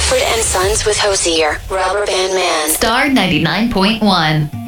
Mumford and Sons with Hosier, Rubber Band Man. Star 99.1.